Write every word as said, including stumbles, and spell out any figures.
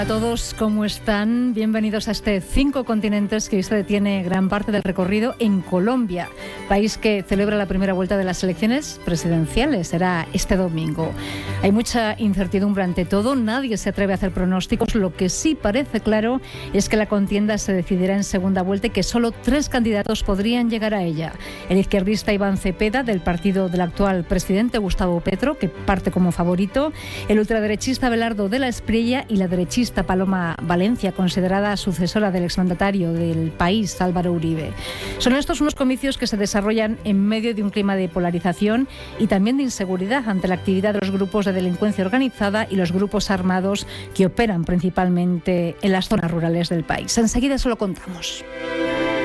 A todos, ¿cómo están? Bienvenidos a este Cinco Continentes que usted tiene gran parte del recorrido en Colombia, país que celebra la primera vuelta de las elecciones presidenciales. Será este domingo. Hay mucha incertidumbre ante todo, nadie se atreve a hacer pronósticos. Lo que sí parece claro es que la contienda se decidirá en segunda vuelta y que solo tres candidatos podrían llegar a ella. El izquierdista Iván Cepeda, del partido del actual presidente Gustavo Petro, que parte como favorito, el ultraderechista Abelardo de la Espriella y la derechista Paloma Valencia, considerada sucesora del exmandatario del país, Álvaro Uribe. Son estos unos comicios que se desarrollan en medio de un clima de polarización y también de inseguridad ante la actividad de los grupos de delincuencia organizada y los grupos armados que operan principalmente en las zonas rurales del país. Enseguida se lo contamos.